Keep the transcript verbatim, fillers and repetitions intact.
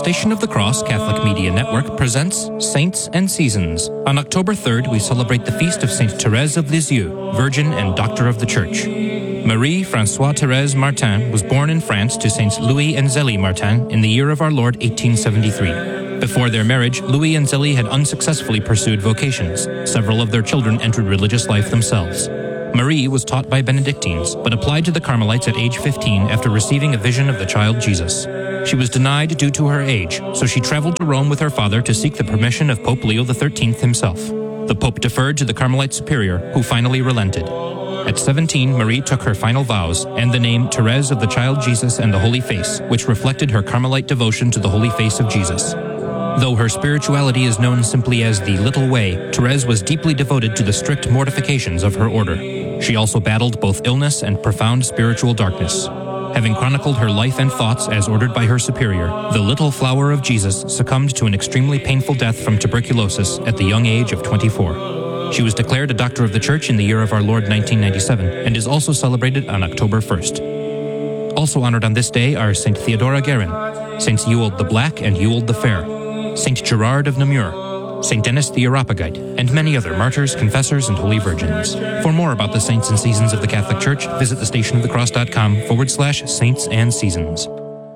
Station of the Cross Catholic Media Network presents Saints and Seasons. On October third, we celebrate the feast of Saint Thérèse of Lisieux, Virgin and Doctor of the Church. Marie-Françoise-Thérèse Martin was born in France to Saints Louis and Zélie Martin in the year of our Lord eighteen seventy-three. Before their marriage, Louis and Zélie had unsuccessfully pursued vocations. Several of their children entered religious life themselves. Marie was taught by Benedictines, but applied to the Carmelites at age fifteen after receiving a vision of the child Jesus. She was denied due to her age, so she traveled to Rome with her father to seek the permission of Pope Leo the thirteenth himself. The Pope deferred to the Carmelite superior, who finally relented. At seventeen, Marie took her final vows and the name Thérèse of the Child Jesus and the Holy Face, which reflected her Carmelite devotion to the Holy Face of Jesus. Though her spirituality is known simply as the Little Way, Thérèse was deeply devoted to the strict mortifications of her order. She also battled both illness and profound spiritual darkness. Having chronicled her life and thoughts as ordered by her superior, the Little Flower of Jesus succumbed to an extremely painful death from tuberculosis at the young age of twenty-four. She was declared a Doctor of the Church in the year of our Lord nineteen ninety-seven and is also celebrated on October first. Also honored on this day are Saint Theodora Guerin, Saints Ewald the Black and Ewald the Fair, Saint Gerard of Namur, Saint Denis the Areopagite, and many other martyrs, confessors, and holy virgins. For more about the saints and seasons of the Catholic Church, visit thestationofthecross.com forward slash saints and seasons.